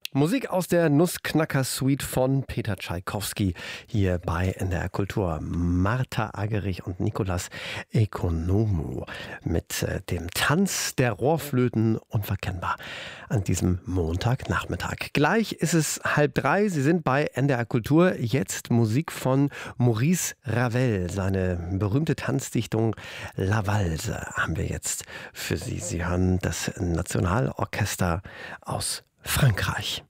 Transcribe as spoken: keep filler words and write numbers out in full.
Musik aus der Nussknacker-Suite von Peter Tschaikowski hier bei N D R Kultur. Martha Agerich und Nicolas Economou mit äh, dem Tanz der Rohrflöten unverkennbar an diesem Montagnachmittag. Gleich ist es halb drei, Sie sind bei N D R Kultur. Jetzt Musik von Maurice Ravel. Seine berühmte Tanzdichtung La Valse haben wir jetzt für Sie. Sie hören das Nationalorchester aus Frankreich.